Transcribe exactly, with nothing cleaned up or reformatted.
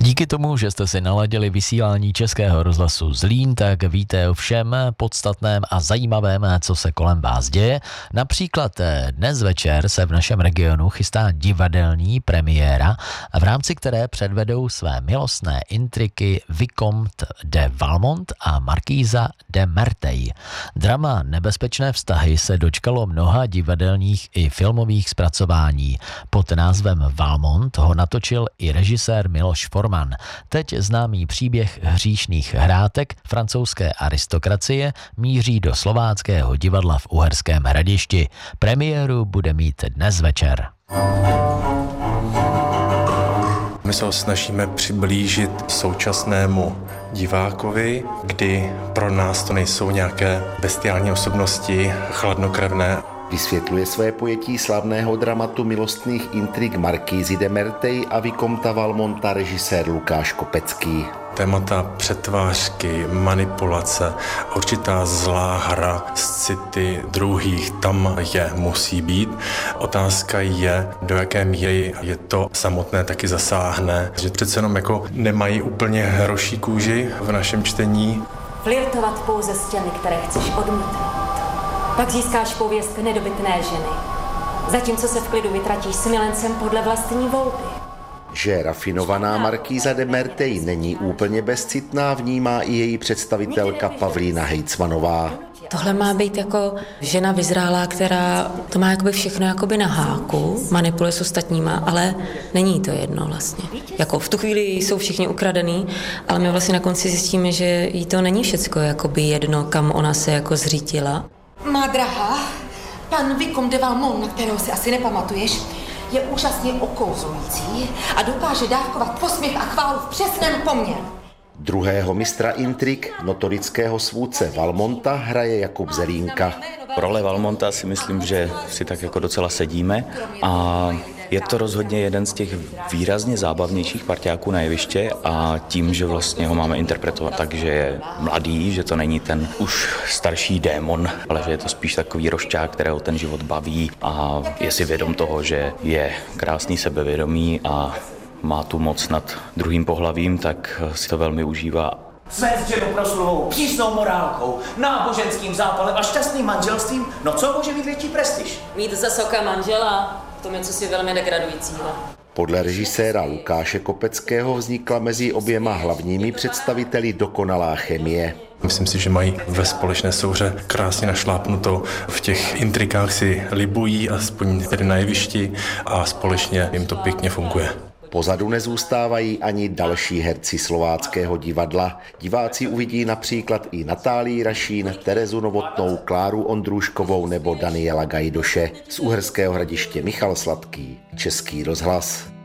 Díky tomu, že jste si naladili vysílání Českého rozhlasu Zlín, tak víte o všem podstatném a zajímavém, co se kolem vás děje. Například dnes večer se v našem regionu chystá divadelní premiéra, v rámci které předvedou své milostné intriky Vicomte de Valmont a Markýza de Merteuil. Drama Nebezpečné vztahy se dočkalo mnoha divadelních i filmových zpracování. Pod názvem Valmont ho natočil i režisér Miloš Forman. Teď známý příběh hříšných hrátek francouzské aristokracie míří do slováckého divadla v Uherském Hradišti. Premiéru bude mít dnes večer. My se ho snažíme přiblížit současnému divákovi, kdy pro nás to nejsou nějaké bestiální osobnosti, chladnokrevné. Vysvětluje své pojetí slavného dramatu milostných intrik Markýzy de Merteuil a Vicomta Valmonta režisér Lukáš Kopecký. Témata přetvářky, manipulace, určitá zlá hra z city druhých, tam je, musí být. Otázka je, do jaké míry je to samotné taky zasáhne, že přece jenom jako nemají úplně hroší kůži v našem čtení. Flirtovat pouze s těmi, které chceš odmítnout. Pak získáš pověst nedobytné ženy, zatímco se v klidu vytratíš s milencem podle vlastní volby. Že rafinovaná Markýza de Merteuil není úplně bezcitná, vnímá i její představitelka Pavlína Hejcmanová. Tohle má být jako žena vyzrálá, která to má jakoby všechno jakoby na háku, manipuluje s ostatníma, ale není to jedno vlastně. Jako v tu chvíli jsou všichni ukradený, ale my vlastně na konci zjistíme, že jí to není všecko jakoby jedno, kam ona se jako zřítila. Má drahá, pan Vicomte de Valmont, na kterého si asi nepamatuješ, je úžasně okouzlující a dokáže dávkovat posměch a chválu v přesném poměru. Druhého mistra intrik, notorického svůdce Valmonta, hraje Jakub Zelínka. Role Valmonta si myslím, že si tak jako docela sedíme a je to rozhodně jeden z těch výrazně zábavnějších parťáků na jeviště a tím, že vlastně ho máme interpretovat tak, že je mladý, že to není ten už starší démon, ale že je to spíš takový rošťák, kterého ten život baví a je si vědom toho, že je krásný, sebevědomý a má tu moc nad druhým pohlavím, tak si to velmi užívá. Svést ženu proslulou přísnou morálkou, náboženským zápalem a šťastným manželstvím, no co může mít větší prestiž? Mít za soka manžela, to je cosi velmi degradujícího. Podle režiséra Lukáše Kopeckého vznikla mezi oběma hlavními představiteli dokonalá chemie. Myslím si, že mají ve společné souhře krásně našlápnuto, v těch intrikách si libují, aspoň tedy na jevišti, a společně jim to pěkně funguje. Pozadu nezůstávají ani další herci slováckého divadla. Diváci uvidí například i Natálii Rašín, Terezu Novotnou, Kláru Ondrůškovou nebo Daniela Gajdoše. Z Uherského Hradiště Michal Sladký, Český rozhlas.